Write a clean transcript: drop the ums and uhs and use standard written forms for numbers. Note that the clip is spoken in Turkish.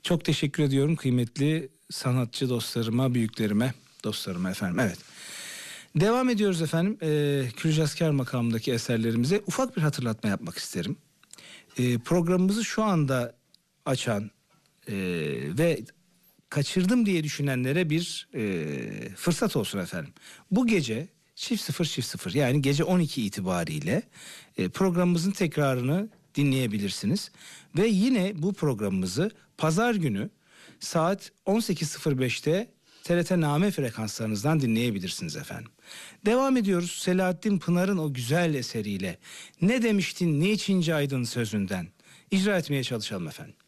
Çok teşekkür ediyorum kıymetli sanatçı dostlarıma, büyüklerime, dostlarıma efendim. Evet. Devam ediyoruz efendim. Kürcaskar makamındaki eserlerimize ufak bir hatırlatma yapmak isterim. Programımızı şu anda açan ve kaçırdım diye düşünenlere bir fırsat olsun efendim. Bu gece çift 0 yani gece 12 itibariyle programımızın tekrarını dinleyebilirsiniz. Ve yine bu programımızı pazar günü saat 18.05'te TRT Name frekanslarınızdan dinleyebilirsiniz efendim. Devam ediyoruz Selahattin Pınar'ın o güzel eseriyle. Ne demiştin, niçin caydın sözünden icra etmeye çalışalım efendim.